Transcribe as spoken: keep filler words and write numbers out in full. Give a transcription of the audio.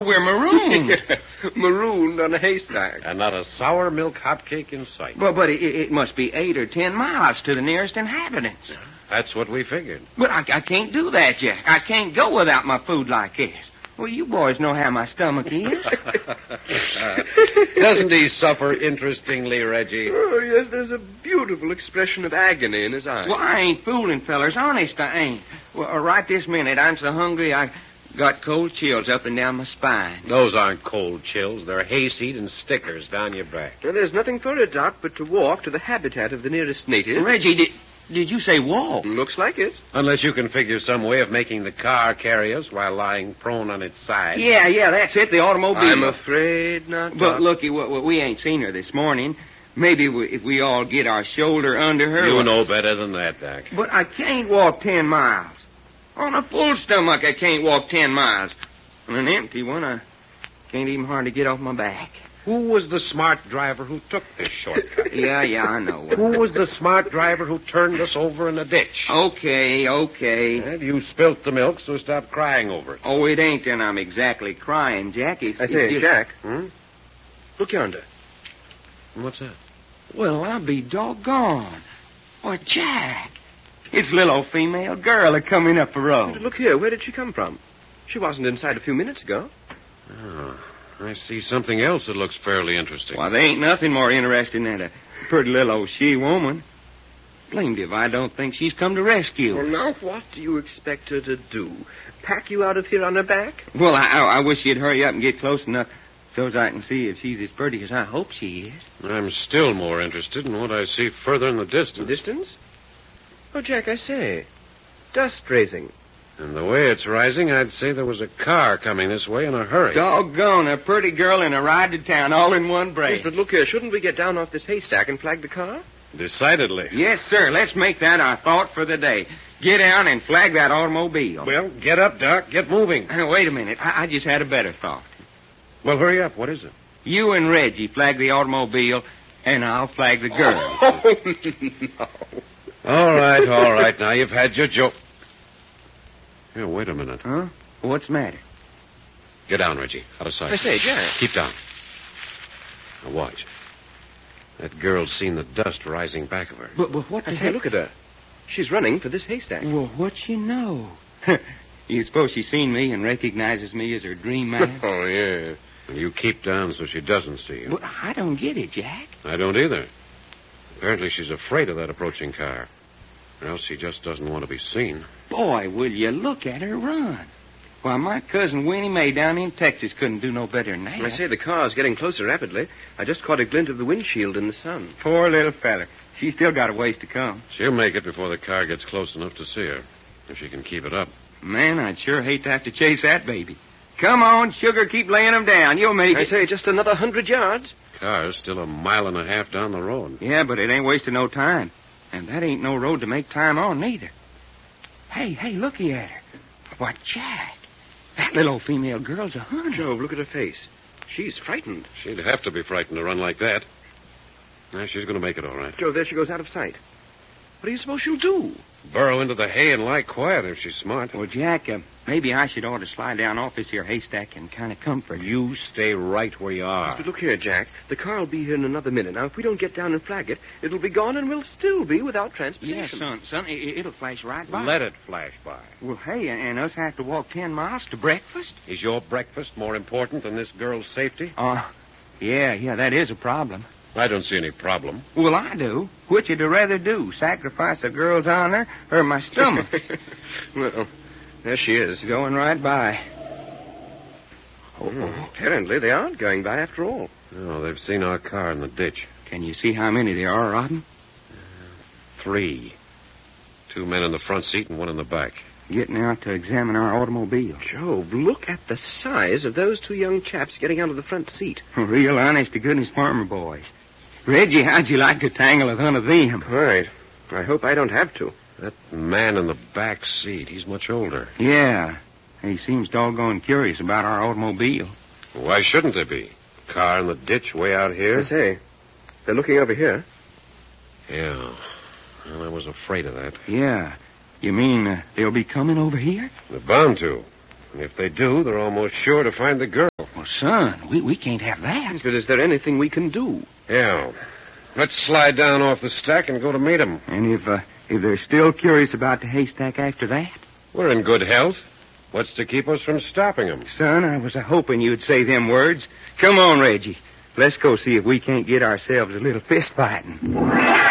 We're marooned. Marooned on a haystack. And not a sour milk hotcake in sight. Well, but it, it must be eight or ten miles to the nearest inhabitants. That's what we figured. But I, I can't do that, Jack. I can't go without my food like this. Well, you boys know how my stomach is. uh, doesn't he suffer interestingly, Reggie? Oh, yes, there's a beautiful expression of agony in his eyes. Well, I ain't fooling, fellers. Honest, I ain't. Well, right this minute, I'm so hungry I got cold chills up and down my spine. Those aren't cold chills. They're hayseed and stickers down your back. Well, there's nothing for it, Doc, but to walk to the habitat of the nearest native. Reggie, did, did you say walk? Looks like it. Unless you can figure some way of making the car carry us while lying prone on its side. Yeah, yeah, that's it, the automobile. I'm afraid not, Doc. But, looky, we, we ain't seen her this morning. Maybe we, if we all get our shoulder under her... You well, know better than that, Doc. But I can't walk ten miles. On a full stomach, I can't walk ten miles. On an empty one, I can't even hardly get off my back. Who was the smart driver who took this shortcut? Yeah, yeah, I know. Who was the smart driver who turned us over in the ditch? Okay, okay. And you spilt the milk, so stop crying over it. Oh, it ain't that I'm exactly crying, Jack. It's, I say, it's just... Jack. Hmm? Look yonder. What's that? Well, I'll be doggone. Why, Jack, it's a little old female girl a coming up the road. Look here, where did she come from? She wasn't inside a few minutes ago. Oh, I see something else that looks fairly interesting. Why, there ain't nothing more interesting than a pretty little old she-woman. Blamed if I don't think she's come to rescue Well, us. now, what do you expect her to do? Pack you out of here on her back? Well, I, I wish she'd hurry up and get close enough so as I can see if she's as pretty as I hope she is. I'm still more interested in what I see further in the distance. Distance? Oh, Jack, I say. Dust raising. And the way it's rising, I'd say there was a car coming this way in a hurry. Doggone, a pretty girl and a ride to town all in one breath. Yes, but look here, shouldn't we get down off this haystack and flag the car? Decidedly. Yes, sir. Let's make that our thought for the day. Get down and flag that automobile. Well, get up, Doc. Get moving. Uh, wait a minute. I, I just had a better thought. Well, hurry up. What is it? You and Reggie flag the automobile, and I'll flag the girl. Oh, no. All right, all right. Now you've had your joke. Here, wait a minute. Huh? What's the matter? Get down, Reggie. Out of sight. I say, Jack. Keep down. Now watch. That girl's seen the dust rising back of her. But, but what I the say, heck? look at her. She's running for this haystack. Well, what she know? You suppose she's seen me and recognizes me as her dream man? Oh, yeah. And you keep down so she doesn't see you. But I don't get it, Jack. I don't either. Apparently she's afraid of that approaching car. Or else she just doesn't want to be seen. Boy, will you look at her run. Why, my cousin Winnie Mae down in Texas couldn't do no better than that. I say, the car's getting closer rapidly. I just caught a glint of the windshield in the sun. Poor little feller. She's still got a ways to come. She'll make it before the car gets close enough to see her. If she can keep it up. Man, I'd sure hate to have to chase that baby. Come on, sugar, keep laying them down. You'll make I it. say, just another hundred yards. Car's still a mile and a half down the road. Yeah, but it ain't wasting no time. And that ain't no road to make time on, neither. Hey, hey, looky at her. Why, Jack, that little old female girl's a hunter. Jove, look at her face. She's frightened. She'd have to be frightened to run like that. Now, she's going to make it all right. Jove, there she goes out of sight. What do you suppose she'll do? Burrow into the hay and lie quiet if she's smart. Well, Jack, uh, maybe I should ought to slide down off this here haystack and kind of comfort her. You stay right where you are. But look here, Jack. The car'll be here in another minute. Now, if we don't get down and flag it, it'll be gone and we'll still be without transportation. Yes, son, son, it, it'll flash right by. Let it flash by. Well, hey, and us have to walk ten miles to breakfast? Is your breakfast more important than this girl's safety? Uh, yeah, yeah, that is a problem. I don't see any problem. Well, I do. Which would you rather do, sacrifice a girl's honor or my stomach? Well, there she is. Going right by. Oh, apparently they aren't going by after all. No, they've seen our car in the ditch. Can you see how many there are, Rodden? Three. Two men in the front seat and one in the back. Getting out to examine our automobile. Jove, look at the size of those two young chaps getting out of the front seat. Real honest-to-goodness farmer boys. Reggie, how'd you like to tangle with one of them? Right. I hope I don't have to. That man in the back seat, he's much older. Yeah. He seems doggone curious about our automobile. Why shouldn't they be? Car in the ditch way out here? I say, they're looking over here. Yeah. Well, I was afraid of that. Yeah. You mean uh, they'll be coming over here? They're bound to. And if they do, they're almost sure to find the girl. Well, son, we, we can't have that. But is there anything we can do? Yeah. Let's slide down off the stack and go to meet them. And if, uh, if they're still curious about the haystack after that? We're in good health. What's to keep us from stopping them? Son, I was a-hoping you'd say them words. Come on, Reggie. Let's go see if we can't get ourselves a little fist fighting.